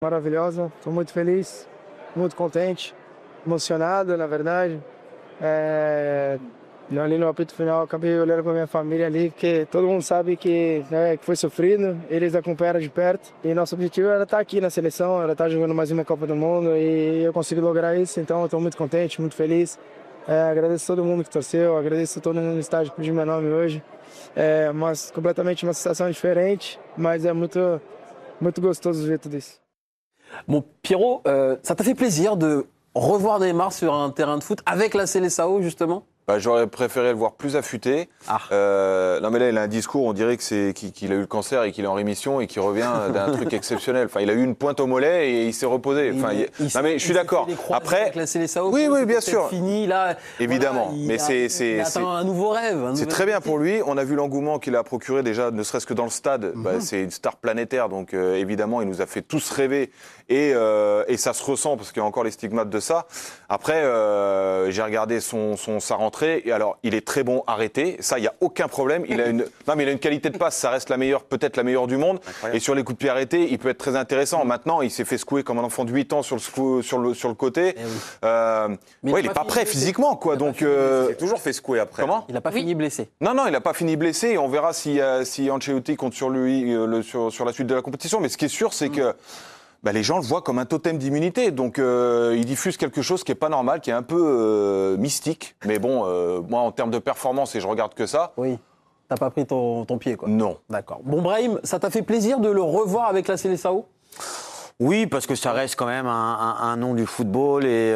Maravilhosa, estou muito feliz, muito contente, emocionado, na verdade. Ali no apito final, acabei olhando para minha família ali, porque todo mundo sabe que, né, que foi sofrido, eles acompanharam de perto. E nosso objetivo era estar aqui na seleção, era estar jogando mais uma Copa do Mundo e eu consegui lograr isso, então estou muito contente, muito feliz. Agradeço todo mundo que torceu, agradeço todo mundo no estádio que pediu meu nome hoje. Completamente uma sensação diferente, mas é muito gostoso ver tudo isso. Bon, Pierrot, ça t'a fait plaisir de revoir Neymar sur un terrain de foot avec la Seleção, justement? J'aurais préféré le voir plus affûté. Non mais là, il a un discours, on dirait qu'il a eu le cancer et qu'il est en rémission et qu'il revient d'un truc exceptionnel. Enfin, il a eu une pointe au mollet et il s'est reposé. Enfin, non mais je suis d'accord. Après, avec la Seleção, oui, bien sûr. Fini là. Évidemment, voilà, mais c'est un nouveau rêve. C'est très bien pour lui. On a vu l'engouement qu'il a procuré déjà, ne serait-ce que dans le stade. C'est une star planétaire, donc évidemment, il nous a fait tous rêver et ça se ressent parce qu'il y a encore les stigmates de ça. Après, j'ai regardé sa rentrée. Et alors, il est très bon arrêté. Ça, il n'y a aucun problème. Il a une qualité de passe. Ça reste peut-être la meilleure du monde. Incroyable. Et sur les coups de pied arrêtés, il peut être très intéressant. Maintenant, il s'est fait secouer comme un enfant de 8 ans sur le côté. Il n'est pas prêt physiquement, quoi. Donc, il s'est toujours fait secouer après. Comment ? Il n'a pas fini blessé. Non, il n'a pas fini blessé. Et on verra si Ancelotti compte sur lui sur la suite de la compétition. Mais ce qui est sûr, c'est que les gens le voient comme un totem d'immunité. Donc, il diffuse quelque chose qui n'est pas normal, qui est un peu mystique. Mais bon, moi, en termes de performance, et je regarde que ça... Oui, t'as pas pris ton pied, quoi. Non. D'accord. Bon, Brahim, ça t'a fait plaisir de le revoir avec la Seleção? Oui, parce que ça reste quand même un nom du football et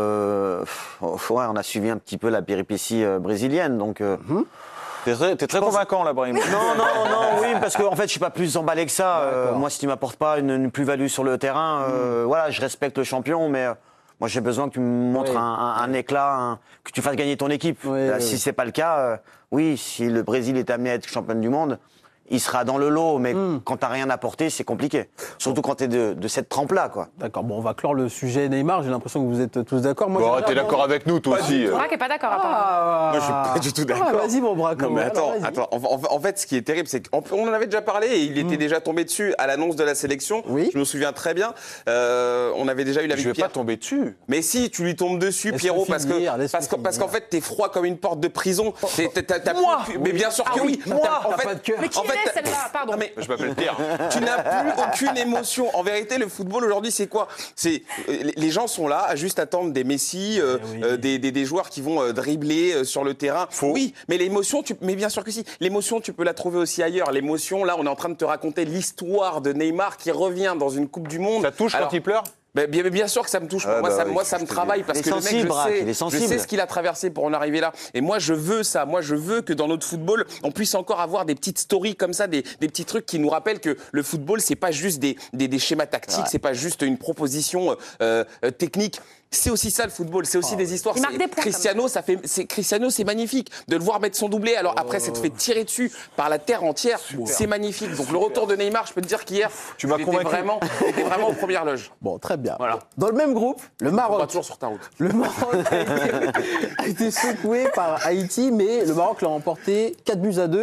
on a suivi un petit peu la péripétie brésilienne. Donc... T'es très convaincant là, Brahim. Non, oui, parce qu'en fait, je suis pas plus emballé que ça. Moi, si tu m'apportes pas une plus-value sur le terrain, voilà, je respecte le champion, mais moi, j'ai besoin que tu me montres un éclat, que tu fasses gagner ton équipe. Si c'est pas le cas, oui, si le Brésil est amené à être champion du monde, il sera dans le lot, mais quand t'as rien apporté, c'est compliqué. Surtout quand t'es de cette trempe-là, quoi. D'accord, bon, on va clore le sujet Neymar. J'ai l'impression que vous êtes tous d'accord. Moi, t'es d'accord avec nous, toi aussi. Braque n'est pas d'accord, apparemment. Moi, je suis pas du tout d'accord. Vas-y, mon Braque. Non, mais attends. En fait, ce qui est terrible, c'est qu'on en avait déjà parlé et il était déjà tombé dessus à l'annonce de la sélection. Oui. Je me souviens très bien. On avait déjà eu la vie de Pierre. Je vais pas tomber dessus. Mais si, tu lui tombes dessus, Pierrot, parce qu'en fait, t'es froid comme une porte de prison. Moi. Mais bien sûr que oui. Moi. En fait, Mais qui est celle-là? Pardon. Mais je m'appelle Pierre. Tu n'as plus aucune émotion. En vérité, le football aujourd'hui, c'est quoi ? Les gens sont là à juste attendre des Messi, des joueurs qui vont dribbler sur le terrain. Faux. Oui, mais l'émotion, mais bien sûr que si. L'émotion, tu peux la trouver aussi ailleurs. L'émotion, là, on est en train de te raconter l'histoire de Neymar qui revient dans une Coupe du Monde. Ça touche quand il pleure ? Bien sûr que ça me touche. Moi, ça me travaille parce que le mec, je sais ce qu'il a traversé pour en arriver là. Et moi, je veux ça. Moi, je veux que dans notre football, on puisse encore avoir des petites stories comme ça, des petits trucs qui nous rappellent que le football, c'est pas juste des schémas tactiques, c'est pas juste une proposition technique. C'est aussi ça le football, c'est aussi des histoires. Il marque des points, Cristiano, c'est magnifique de le voir mettre son doublé. Alors après, c'est fait tirer dessus par la terre entière, c'est magnifique. Donc le retour de Neymar, je peux te dire qu'hier, tu m'as convaincu. J'étais vraiment aux premières loges. Bon, très bien. Voilà. Dans le même groupe, le Maroc. Pas toujours sur ta route. Le Maroc a été secoué par Haïti, mais le Maroc l'a emporté 4-2.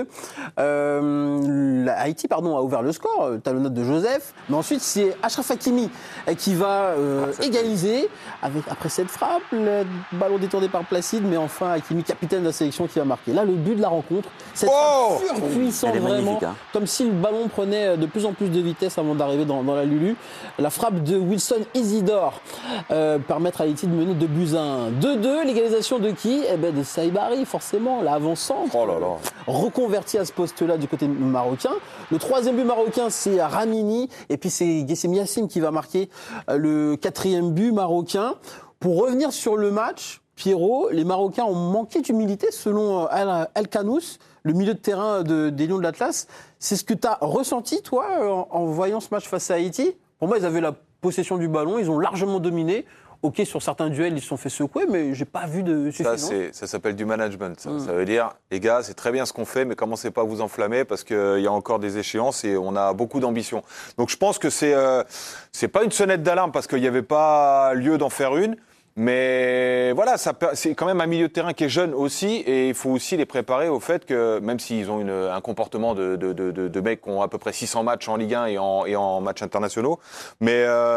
Haïti, a ouvert le score, talonnade de Joseph. Mais ensuite, c'est Achraf Hakimi qui va égaliser après cette frappe. Le ballon détourné par Placide, mais enfin Hakimi, capitaine de la sélection, qui va marquer. Là, le but de la rencontre, cette frappe surpuissante vraiment, comme si le ballon prenait de plus en plus de vitesse avant d'arriver dans la Lulu. La frappe de Wilson Isidore permettre à Haïti de mener 2-1. 2-2, l'égalisation de qui ? De Saïbari, forcément, l'avant-centre. Oh là là. Reconverti à ce poste-là du côté marocain. Le troisième but marocain, c'est Ramini. Et puis c'est Guessem Yassine qui va marquer le quatrième but marocain. Pour revenir sur le match, Pierrot, les Marocains ont manqué d'humilité selon El Kanous, le milieu de terrain des Lions de l'Atlas. C'est ce que tu as ressenti, toi, en voyant ce match face à Haïti ? Pour moi, ils avaient la possession du ballon, ils ont largement dominé. Ok, sur certains duels, ils se sont fait secouer, mais j'ai pas vu de suffisance. Ça s'appelle du management. Ça veut dire, les gars, c'est très bien ce qu'on fait, mais commencez pas à vous enflammer parce qu'il y a encore des échéances et on a beaucoup d'ambition. Donc je pense que c'est pas une sonnette d'alarme parce qu'il n'y avait pas lieu d'en faire une. Mais voilà, c'est quand même un milieu de terrain qui est jeune aussi, et il faut aussi les préparer au fait que, même s'ils ont un comportement de mecs qui ont à peu près 600 matchs en Ligue 1 et en matchs internationaux, mais